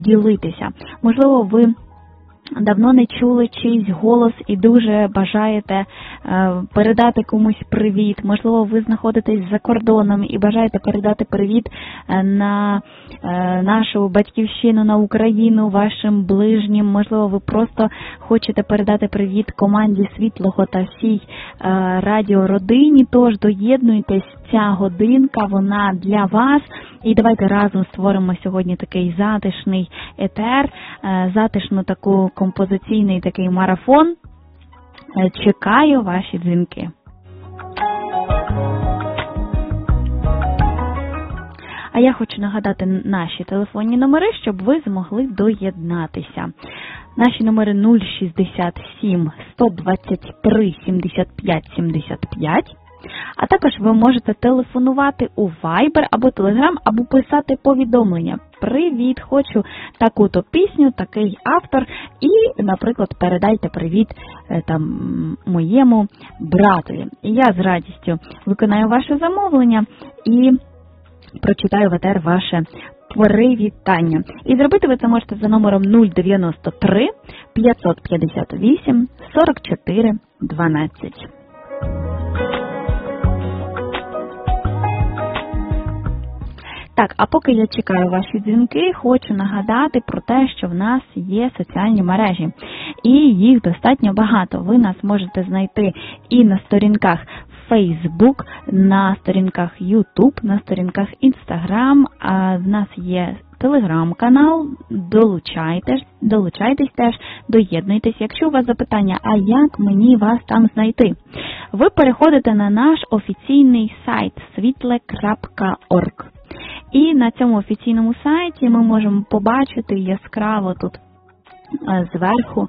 ділитися. Можливо, ви давно не чули чийсь голос і дуже бажаєте передати комусь привіт. Можливо, ви знаходитесь за кордоном і бажаєте передати привіт на нашу батьківщину, на Україну, вашим ближнім. Можливо, ви просто хочете передати привіт команді Світлого та всій радіородині. Тож доєднуйтесь, ця годинка, вона для вас. І давайте разом створимо сьогодні такий затишний етер, затишну таку композиційний такий марафон. Чекаю ваші дзвінки. А я хочу нагадати наші телефонні номери, щоб ви змогли доєднатися. Наші номери 067 123 75 75. А також ви можете телефонувати у Viber або Telegram, або писати повідомлення. Привіт, хочу таку-то пісню, такий автор. І, наприклад, передайте привіт моєму братові. І я з радістю виконаю ваше замовлення і прочитаю в етер ваше привітання. І зробити ви це можете за номером 093 558 44 12. Так, а поки я чекаю ваші дзвінки, хочу нагадати про те, що в нас є соціальні мережі. І їх достатньо багато. Ви нас можете знайти і на сторінках Facebook, на сторінках YouTube, на сторінках Instagram. А в нас є Telegram-канал, долучайтесь теж, доєднуйтесь. Якщо у вас запитання, а як мені вас там знайти? Ви переходите на наш офіційний сайт світле.орг. І на цьому офіційному сайті ми можемо побачити яскраво тут зверху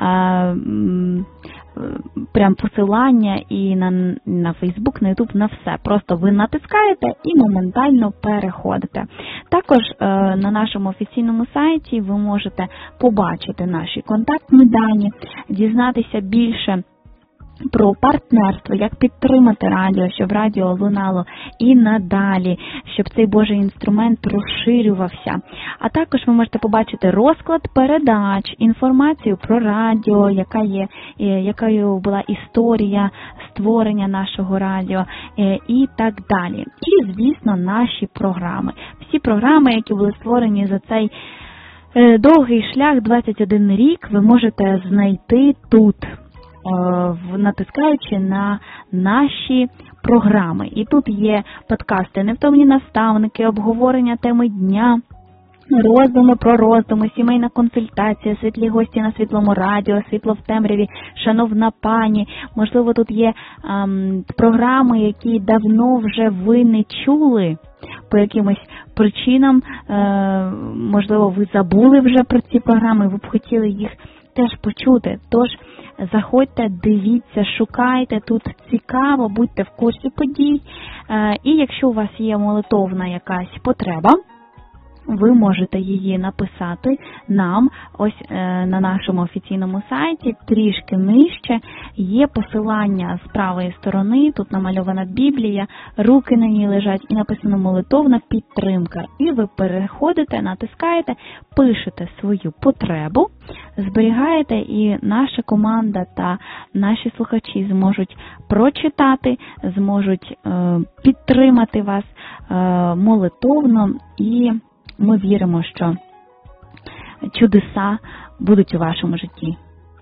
прям посилання і на Facebook, на YouTube, на все. Просто ви натискаєте і моментально переходите. Також на нашому офіційному сайті ви можете побачити наші контактні дані, дізнатися більше про партнерство, як підтримати радіо, щоб радіо лунало і надалі, щоб цей Божий інструмент розширювався. А також ви можете побачити розклад передач, інформацію про радіо, якою була історія створення нашого радіо і так далі. І, звісно, наші програми. Всі програми, які були створені за цей довгий шлях, 21 рік, ви можете знайти тут, натискаючи на наші програми. І тут є подкасти «Невтомні наставники», обговорення теми дня, роздуми про роздуми, сімейна консультація, світлі гості на світлому радіо, світло в темряві, шановна пані. Можливо, тут є програми, які давно вже ви не чули по якимось причинам. Можливо, ви забули вже про ці програми, ви б хотіли їх теж почути. Тож заходьте, дивіться, шукайте, тут цікаво, будьте в курсі подій. І якщо у вас є молитовна якась потреба, ви можете її написати нам ось на нашому офіційному сайті, трішки нижче. Є посилання з правої сторони, тут намальована Біблія, руки на ній лежать і написано «Молитовна підтримка». І ви переходите, натискаєте, пишете свою потребу, зберігаєте, і наша команда та наші слухачі зможуть прочитати, зможуть підтримати вас молитовно, і ми віримо, що чудеса будуть у вашому житті.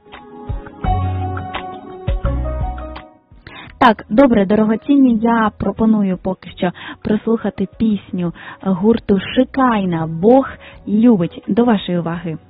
Так, добре, дорогоцінні, я пропоную поки що прослухати пісню гурту «Шикайна. Бог любить». До вашої уваги.